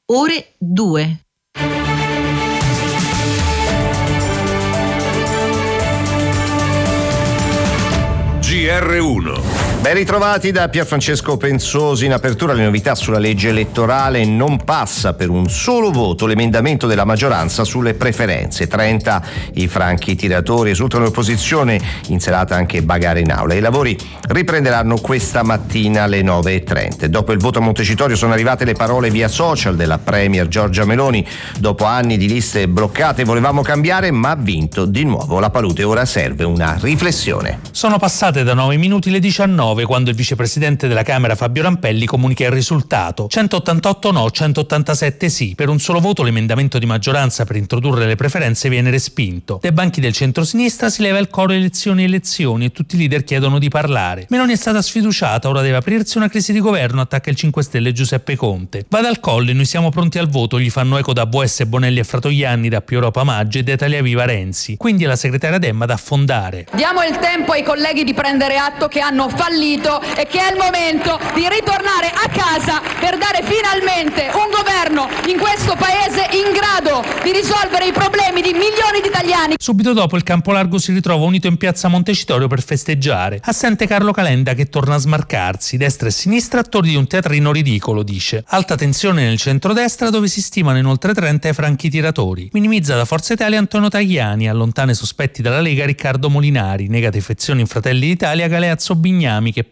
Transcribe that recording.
ore 2. GR1. Ben ritrovati da Pierfrancesco Penzosi. In apertura le novità sulla legge elettorale. Non passa per un solo voto l'emendamento della maggioranza sulle preferenze. 30 i franchi tiratori, esultano l'opposizione, in serata anche bagarre in aula. I lavori riprenderanno questa mattina alle 9:30. Dopo il voto a Montecitorio sono arrivate le parole via social della premier Giorgia Meloni. Dopo anni di liste bloccate volevamo cambiare, ma ha vinto di nuovo la palude. Ora serve una riflessione. Sono passate da 9 minuti le 19 quando il vicepresidente della Camera Fabio Rampelli comunica il risultato: 188 no, 187 sì. Per un solo voto l'emendamento di maggioranza per introdurre le preferenze viene respinto. Dai banchi del centrosinistra si leva il coro elezioni e tutti i leader chiedono di parlare. Meloni è stata sfiduciata, ora deve aprirsi una crisi di governo, attacca il 5 Stelle Giuseppe Conte. Vada al Colle, noi siamo pronti al voto, gli fanno eco da VS Bonelli e Fratoianni, da Più Europa Maggi e da Italia Viva Renzi. Quindi è la segretaria Demma da affondare. Diamo il tempo ai colleghi di prendere atto che hanno fallito e che è il momento di ritornare a casa per dare finalmente un governo in questo paese in grado di risolvere i problemi di milioni di italiani. Subito dopo il campo largo si ritrova unito in piazza Montecitorio per festeggiare. Assente Carlo Calenda che torna a smarcarsi. Destra e sinistra attori di un teatrino ridicolo, dice. Alta tensione nel centrodestra dove si stimano in oltre 30 i franchi tiratori. Minimizza da Forza Italia Antonio Tajani, allontana i sospetti dalla Lega Riccardo Molinari, nega defezioni in Fratelli d'Italia Galeazzo Bignami,